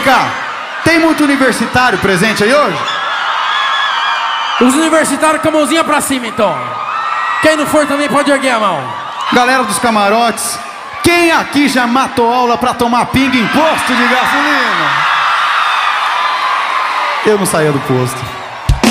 cá, tem muito universitário presente aí hoje? Os universitários com a mãozinha pra cima, então. Quem não for também pode erguer a mão. Galera dos camarotes, quem aqui já matou aula pra tomar pinga em posto de gasolina? Eu não saía do posto.